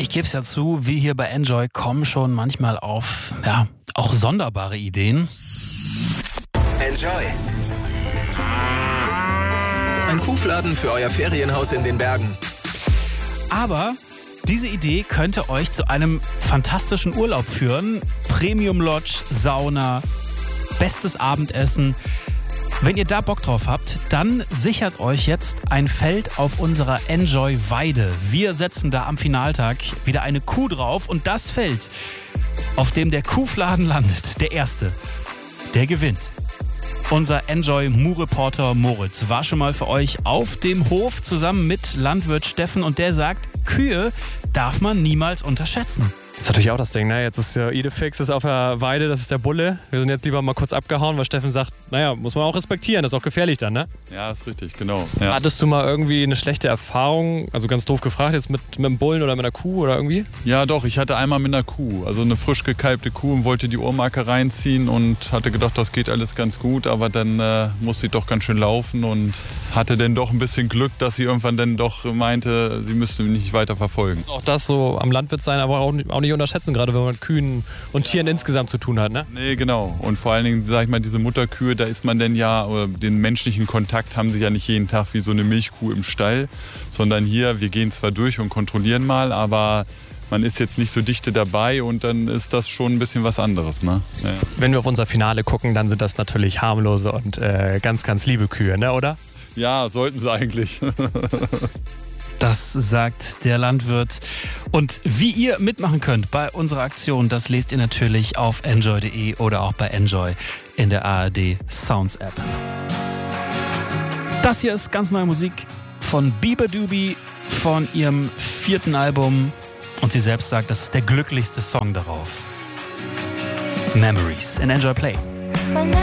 Ich gebe es ja zu, wir hier bei Enjoy kommen schon manchmal auf, auch sonderbare Ideen. Enjoy. Ein Kuhfladen für euer Ferienhaus in den Bergen. Aber diese Idee könnte euch zu einem fantastischen Urlaub führen. Premium Lodge, Sauna, bestes Abendessen. Wenn ihr da Bock drauf habt, dann sichert euch jetzt ein Feld auf unserer Enjoy-Weide. Wir setzen da am Finaltag wieder eine Kuh drauf und das Feld, auf dem der Kuhfladen landet, der erste, der gewinnt. Unser Enjoy-Mu-Reporter Moritz war schon mal für euch auf dem Hof zusammen mit Landwirt Steffen und der sagt, Kühe darf man niemals unterschätzen. Das ist natürlich auch das Ding, ne? Jetzt ist ja Idefix ist auf der Weide, das ist der Bulle. Wir sind jetzt lieber mal kurz abgehauen, weil Steffen sagt, muss man auch respektieren, das ist auch gefährlich dann, ne? Ja, ist richtig, genau. Ja. Hattest du mal irgendwie eine schlechte Erfahrung, also ganz doof gefragt, jetzt mit einem Bullen oder mit einer Kuh oder irgendwie? Ja doch, ich hatte einmal mit einer Kuh, also eine frisch gekalbte Kuh und wollte die Ohrmarke reinziehen und hatte gedacht, das geht alles ganz gut, aber dann musste sie doch ganz schön laufen und hatte dann doch ein bisschen Glück, dass sie irgendwann dann doch meinte, sie müsste mich nicht weiter verfolgen. Also auch das so am Landwirt sein, aber auch nicht unterschätzen, gerade wenn man mit Kühen und Tieren insgesamt zu tun hat, ne? Nee, genau. Und vor allen Dingen, sag ich mal, diese Mutterkühe, da ist man denn den menschlichen Kontakt haben sie ja nicht jeden Tag wie so eine Milchkuh im Stall, sondern hier, wir gehen zwar durch und kontrollieren mal, aber man ist jetzt nicht so dichte dabei und dann ist das schon ein bisschen was anderes, ne? Ja. Wenn wir auf unser Finale gucken, dann sind das natürlich harmlose und ganz, ganz liebe Kühe, ne, oder? Ja, sollten sie eigentlich. Das sagt der Landwirt. Und wie ihr mitmachen könnt bei unserer Aktion, das lest ihr natürlich auf enjoy.de oder auch bei Enjoy in der ARD Sounds App. Das hier ist ganz neue Musik von Biba Doobie von ihrem 4. Album. Und sie selbst sagt, das ist der glücklichste Song darauf. Memories in Enjoy Play.